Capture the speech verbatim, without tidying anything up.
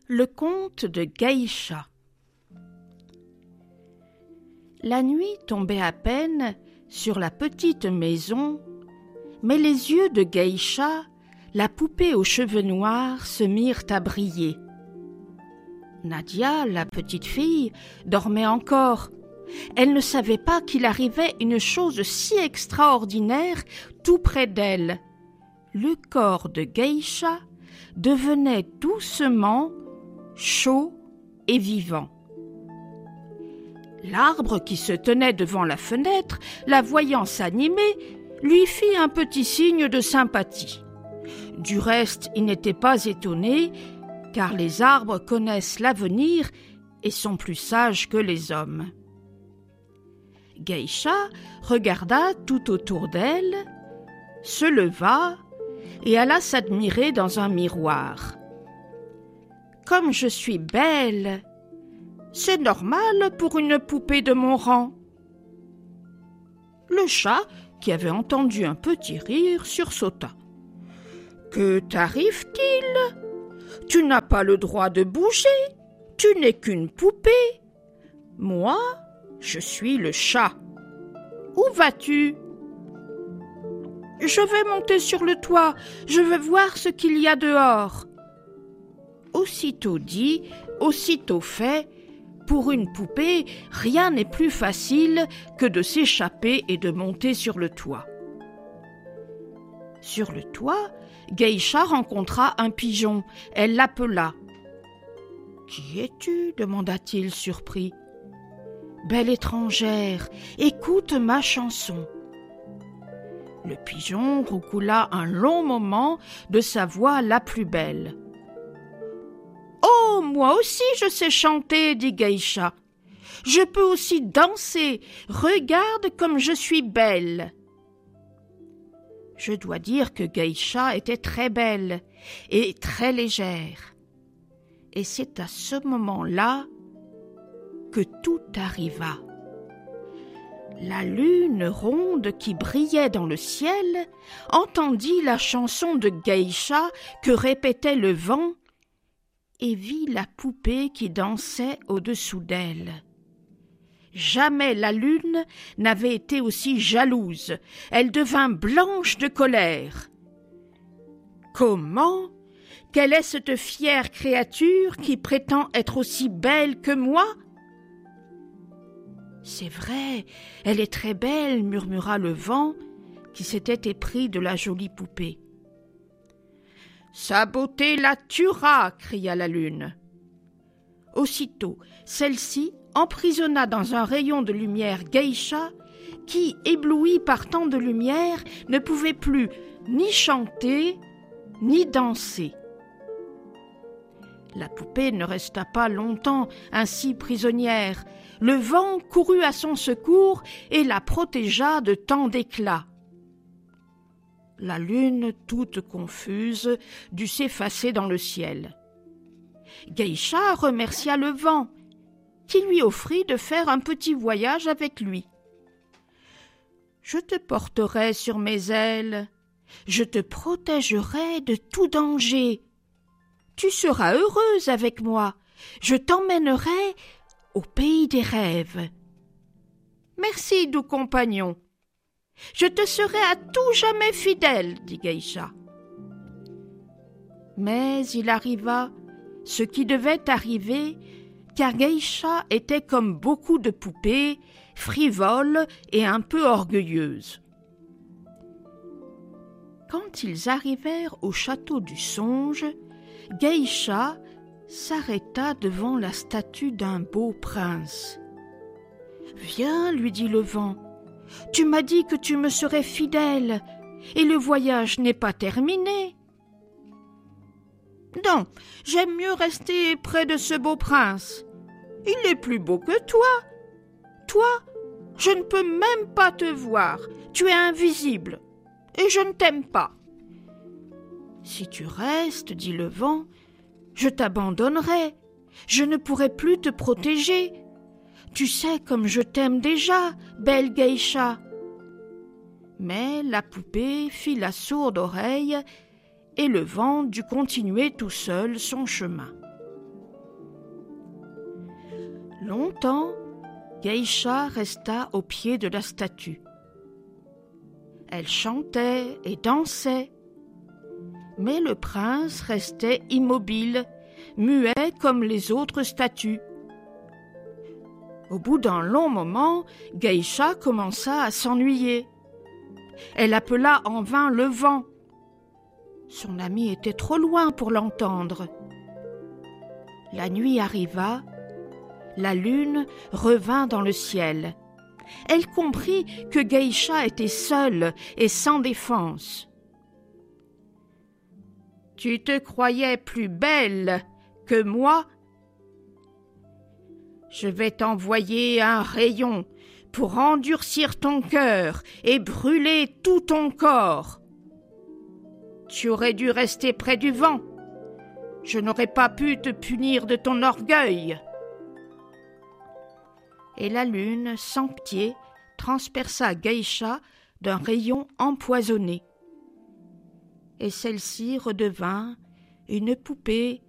Le conte de Gaïcha. La nuit tombait à peine sur la petite maison, mais les yeux de Gaïcha, la poupée aux cheveux noirs, se mirent à briller. Nadia, la petite fille, dormait encore. Elle ne savait pas qu'il arrivait une chose si extraordinaire tout près d'elle. Le corps de Gaïcha devenait doucement chaud et vivant. L'arbre qui se tenait devant la fenêtre, la voyant s'animer, lui fit un petit signe de sympathie. Du reste, il n'était pas étonné, car les arbres connaissent l'avenir et sont plus sages que les hommes. Gaïcha regarda tout autour d'elle, se leva et alla s'admirer dans un miroir. « Comme je suis belle! C'est normal pour une poupée de mon rang. » Le chat, qui avait entendu un petit rire, sursauta. « Que t'arrive-t-il? Tu n'as pas le droit de bouger, tu n'es qu'une poupée. Moi, je suis le chat. Où vas-tu? » « Je vais monter sur le toit, je veux voir ce qu'il y a dehors. » Aussitôt dit, aussitôt fait, pour une poupée, rien n'est plus facile que de s'échapper et de monter sur le toit. Sur le toit, Gaïcha rencontra un pigeon. Elle l'appela. « Qui es-tu » demanda-t-il surpris. « Belle étrangère, écoute ma chanson. » Le pigeon roucoula un long moment de sa voix la plus belle. « Oh, moi aussi je sais chanter, dit Gaïcha. Je peux aussi danser. Regarde comme je suis belle. » Je dois dire que Gaïcha était très belle et très légère. Et c'est à ce moment-là que tout arriva. La lune ronde qui brillait dans le ciel entendit la chanson de Gaïcha que répétait le vent et vit la poupée qui dansait au-dessous d'elle. Jamais la lune n'avait été aussi jalouse. Elle devint blanche de colère. « Comment? Quelle est cette fière créature qui prétend être aussi belle que moi ?» « C'est vrai, elle est très belle, » murmura le vent, qui s'était épris de la jolie poupée. « Sa beauté la tuera » cria la lune. Aussitôt, celle-ci emprisonna dans un rayon de lumière Gaïcha, qui, éblouie par tant de lumière, ne pouvait plus ni chanter, ni danser. La poupée ne resta pas longtemps ainsi prisonnière. Le vent courut à son secours et la protégea de tant d'éclats. La lune, toute confuse, dut s'effacer dans le ciel. Gaïcha remercia le vent, qui lui offrit de faire un petit voyage avec lui. « Je te porterai sur mes ailes, je te protégerai de tout danger. Tu seras heureuse avec moi, je t'emmènerai au pays des rêves. Merci, doux compagnon. Je te serai à tout jamais fidèle, dit Gaïcha. Mais il arriva ce qui devait arriver, car Gaïcha était comme beaucoup de poupées, frivole et un peu orgueilleuse. Quand ils arrivèrent au château du songe, Gaïcha s'arrêta devant la statue d'un beau prince. « Viens, lui dit le vent, tu m'as dit que tu me serais fidèle, et le voyage n'est pas terminé. »« Non, j'aime mieux rester près de ce beau prince. Il est plus beau que toi. Toi, je ne peux même pas te voir, tu es invisible, et je ne t'aime pas. »« Si tu restes, dit le vent, je t'abandonnerai, je ne pourrai plus te protéger. Tu sais comme je t'aime déjà, belle Gaïcha. » Mais la poupée fit la sourde oreille et le vent dut continuer tout seul son chemin. Longtemps, Geisha resta au pied de la statue. Elle chantait et dansait, mais le prince restait immobile, muet comme les autres statues. Au bout d'un long moment, Geisha commença à s'ennuyer. Elle appela en vain le vent. Son ami était trop loin pour l'entendre. La nuit arriva, la lune revint dans le ciel. Elle comprit que Geisha était seule et sans défense. « Tu te croyais plus belle que moi ? Je vais t'envoyer un rayon pour endurcir ton cœur et brûler tout ton corps. Tu aurais dû rester près du vent. Je n'aurais pas pu te punir de ton orgueil. » Et la lune, sans pitié, transperça Geisha d'un rayon empoisonné. Et celle-ci redevint une poupée